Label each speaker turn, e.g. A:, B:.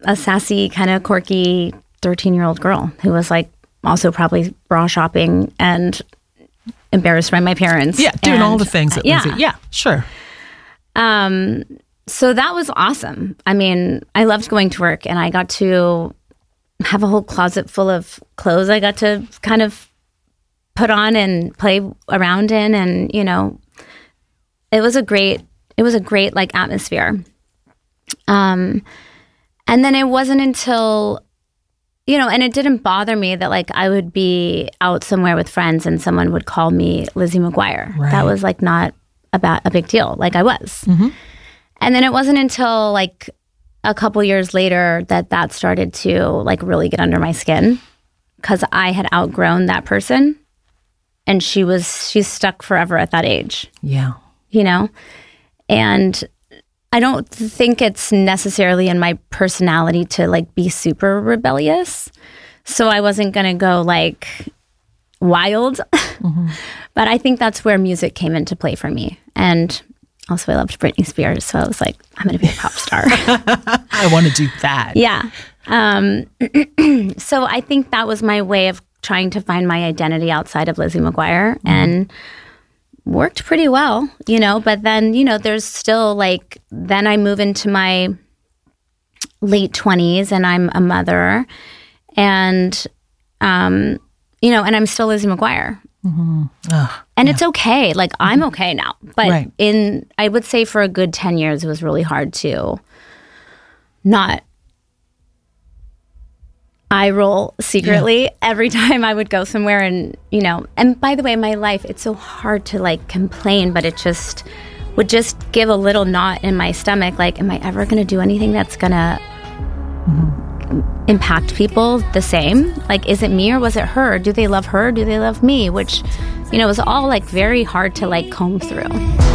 A: a sassy, kind of quirky 13-year-old girl who was like also probably bra shopping and embarrassed by my parents.
B: Yeah, doing all the things that
A: yeah.
B: Lindsay. Yeah, sure.
A: So that was awesome. I mean, I loved going to work, and I got to have a whole closet full of clothes I got to kind of put on and play around in, and it was a great like atmosphere. And then it wasn't until and it didn't bother me that like I would be out somewhere with friends and someone would call me Lizzie McGuire.
B: Right.
A: That was like not about a big deal. Like I was.
B: Mm-hmm.
A: And then it wasn't until like a couple years later that started to like really get under my skin, because I had outgrown that person, and she's stuck forever at that age.
B: Yeah.
A: And I don't think it's necessarily in my personality to like be super rebellious. So I wasn't going to go like wild. Mm-hmm. But I think that's where music came into play for me. And also I loved Britney Spears. So I was like, I'm going to be a pop star.
B: I want to do that.
A: Yeah. So I think that was my way of trying to find my identity outside of Lizzie McGuire. Mm-hmm. And worked pretty well, but then, there's still like, then I move into my late 20s and I'm a mother, and, and I'm still Lizzie McGuire.
B: Mm-hmm.
A: And it's okay. Like, I'm okay now. But
B: right.
A: I would say for a good 10 years, it was really hard to not eye roll secretly every time I would go somewhere, and and by the way, my life, it's so hard to like complain, but it just would just give a little knot in my stomach, like, am I ever going to do anything that's going to impact people the same? Like, is it me or was it her? Do they love her? Do they love me? Which was all like very hard to like comb through.